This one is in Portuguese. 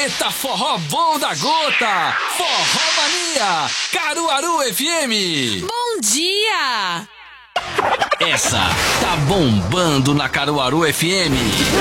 Eita, forró bom da gota! Forró Mania! Caruaru FM! Bom dia! Essa tá bombando na Caruaru FM.